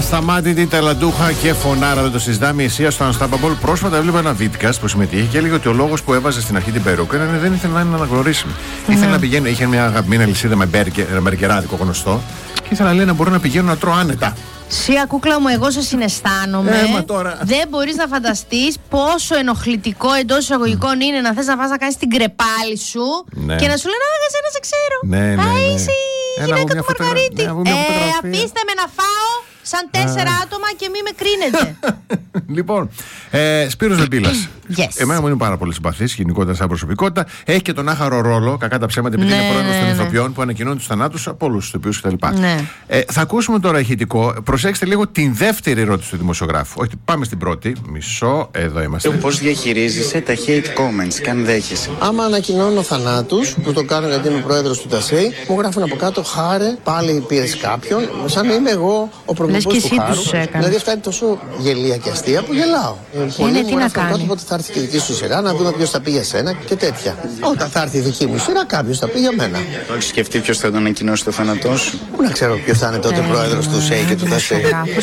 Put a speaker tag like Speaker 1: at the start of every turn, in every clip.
Speaker 1: Ασταμάτητη, ταλαντούχα και φωνάρα, δεν το συζητάμε. Η Ασία στο Unstoppable. Πρόσφατα έβλεπα ένα βίντεο που συμμετείχε και έλεγε ότι ο λόγος που έβαζε στην αρχή την περούκα δεν ήθελε να είναι αναγνωρίσιμη. Ήθελε να πηγαίνει, είχε μια αγαπημένη αλυσίδα με μπεργκεράδικο γνωστό. Και ήθελα, λέει, να μπορώ να πηγαίνω να τρώω άνετα.
Speaker 2: Σία κούκλα μου, εγώ σε συναισθάνομαι. Δεν μπορείς να φανταστείς πόσο ενοχλητικό εντός εισαγωγικών είναι να θες να πας να κάνεις την κρεπάλη σου και να σου λένε να σε ξέρω. Είσαι η γυναίκα του Μαργαρίτη. Αφήστε με να φάω σαν 4 άτομα και μη με κρίνετε.
Speaker 1: Λοιπόν, Σπύρος Βεμπίλας. Εμένα μου είναι πάρα πολύ συμπαθής γενικότερα σαν προσωπικότητα. Έχει και τον άχαρο ρόλο, κακά τα ψέματα, επειδή είναι πρόεδρος των ηθοποιών που ανακοινώνει τους θανάτους από όλους τους ηθοποιούς κτλ. Θα ακούσουμε τώρα ηχητικό. Προσέξτε λίγο την δεύτερη ερώτηση του δημοσιογράφου. Όχι, πάμε στην πρώτη. Μισό, εδώ είμαστε.
Speaker 3: Πώς διαχειρίζεσαι τα hate comments και αν δέχεσαι?
Speaker 4: Άμα ανακοινώνω θανάτους, που το κάνω γιατί είμαι πρόεδρος του ΤΑΣΕΙ, μου γράφουν από κάτω χάρε, πάλι πήρες κάποιον, σαν να είμαι εγώ ο προμηθευτής του χάρου. Δηλαδή αυτά είναι τόσο γελία και αστεία που γελάω.
Speaker 2: Είναι τι να κάνει.
Speaker 4: Οπότε θα έρθει και η δική σου σειρά, να δούμε ποιος θα πει για σένα και τέτοια. Όταν θα έρθει η δική μου σειρά, κάποιος θα πει για μένα.
Speaker 3: Το έχεις σκεφτεί ποιος θα τον ανακοινώσει το θάνατό σου?
Speaker 4: Πού να ξέρω ποιος θα είναι τότε πρόεδρος του ΣΕΙ και του ΤΑΣΕΙ.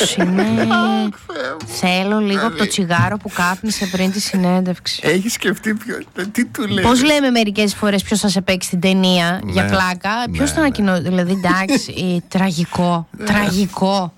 Speaker 2: Θέλω λίγο από το τσιγάρο που κάπνισε πριν τη συνέντευξη.
Speaker 1: Έχει σκεφτεί τι του λέει?
Speaker 2: Πώς λέμε μερικές φορές ποιος θα σε παίξει την ταινία για πλάκα? Ποιος θα ανακοινώσει? Δηλαδή εντάξει, τραγικό.